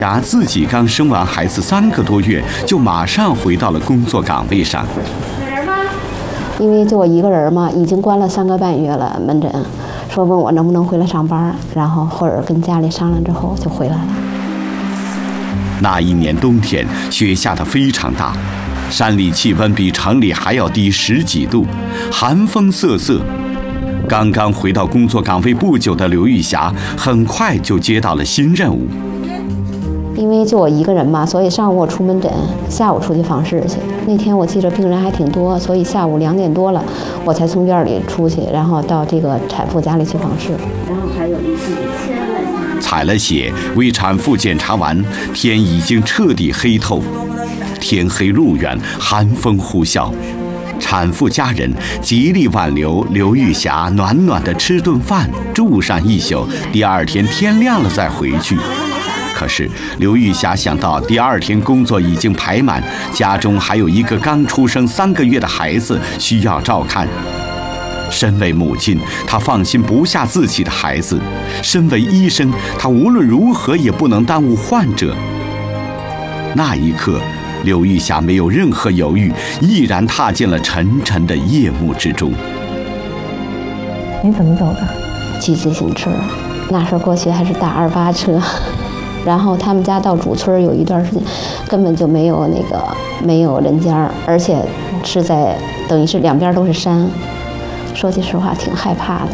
霞自己刚生完孩子3个多月，就马上回到了工作岗位上。 因为就我一个人嘛，已经关了3个半月了门诊，说问我能不能回来上班，然后或者跟家里商量之后就回来了。 那一年冬天，雪下得非常大，山里气温比城里还要低10几度，寒风瑟瑟。刚刚回到工作岗位不久的刘玉霞，很快就接到了新任务。 因为就我一个人嘛，所以上午我出门诊，下午出去访视去。那天我记着病人还挺多，所以下午2点多了，我才从院里出去，然后到这个产妇家里去访视。然后还有一些采了血，为产妇检查完，天已经彻底黑透。天黑路远，寒风呼啸，产妇家人极力挽留刘玉霞暖暖的吃顿饭，住上一宿，第2天天亮了再回去。可是刘玉霞想到第2天工作已经排满，家中还有一个刚出生3个月的孩子需要照看。身为母亲，她放心不下自己的孩子；身为医生，她无论如何也不能耽误患者。那一刻，刘玉霞没有任何犹豫，毅然踏进了沉沉的夜幕之中。 你怎么走的？ 骑自行车，那时候过去还是大288车。然后他们家到主村有一段时间，根本就没有人家，而且是在等于是2边都是山。说句实话，挺害怕的。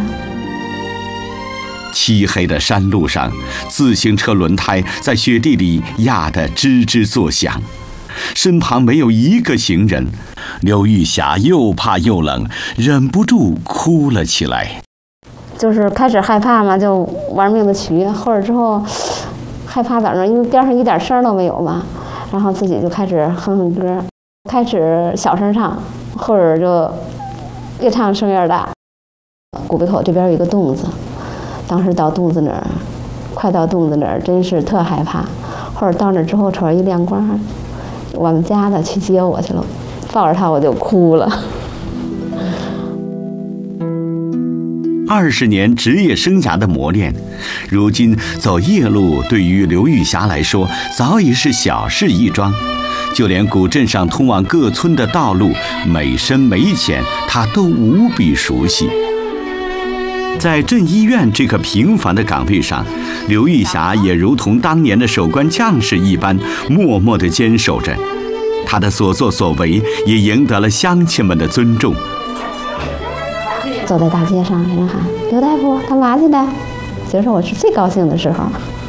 漆黑的山路上，自行车轮胎在雪地里压得吱吱作响，身旁没有一个行人。刘玉霞又怕又冷，忍不住哭了起来。 就是开始害怕嘛，就玩命的骑，后来之后害怕咋着？因为边上一点声都没有嘛，然后自己就开始哼哼歌，开始小声唱，后者就越唱声越大。古北口这边有一个洞子，当时到洞子那儿，快到洞子那儿，真是特害怕。后者到那儿之后，瞅着一亮光，我们家的去接我去了，抱着他我就哭了。 20年职业生涯的磨练，如今走夜路对于刘玉霞来说早已是小事一桩，就连古镇上通往各村的道路每深每浅，她都无比熟悉。在镇医院这个平凡的岗位上，刘玉霞也如同当年的守关将士一般，默默地坚守着。她的所作所为也赢得了乡亲们的尊重。 走在大街上，人喊刘大夫干嘛去的？其实我是最高兴的时候。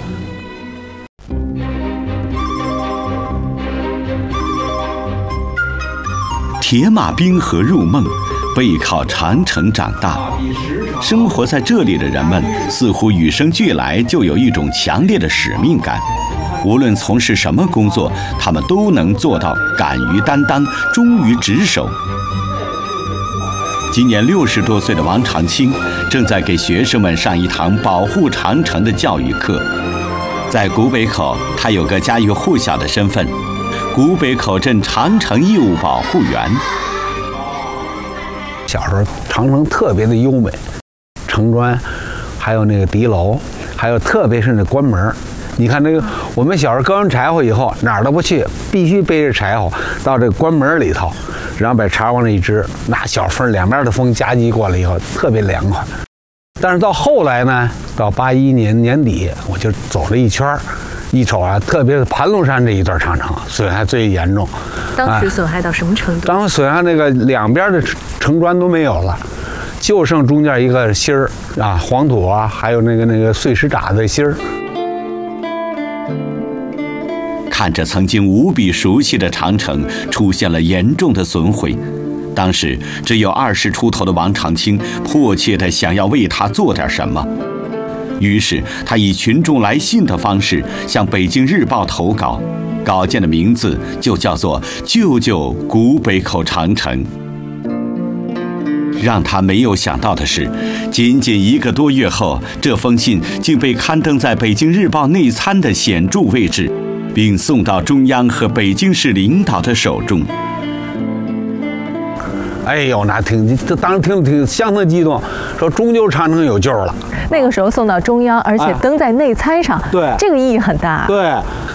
铁马冰河入梦，背靠长城长大。生活在这里的人们似乎与生俱来就有一种强烈的使命感，无论从事什么工作，他们都能做到敢于担当，忠于职守。今年60多岁的王长青正在给学生们上一堂保护长城的教育课。在古北口，他有个家喻户晓的身份——古北口镇长城义务保护员。 小时候长城特别的优美，城砖，还有那个敌楼，还有特别是那关门。你看那个，我们小时候割完柴火以后，哪儿都不去，必须背着柴火到这个关门里头，然后把柴往那一支，那小风两边的风夹击过来以后，特别凉快。但是到后来呢，到81年年底，我就走了一圈，一瞅啊，特别是盘龙山这一段长城损害最严重。 当时损害到什么程度？ 当时损害那个两边的城砖都没有了，就剩中间一个芯儿啊，黄土啊，还有那个碎石渣的芯儿。 看着曾经无比熟悉的长城出现了严重的损毁，当时只有20出头的王长青迫切地想要为他做点什么，于是他以群众来信的方式向《北京日报》投稿，稿件的名字就叫做“救救古北口长城”。让他没有想到的是，仅仅1个多月后，这封信竟被刊登在《北京日报》内参的显著位置，并送到中央和北京市领导的手中。 哎呦，那当时挺相当激动，说终究长城有救了。 那个时候送到中央，而且登在内参上， 对， 这个意义很大。 对，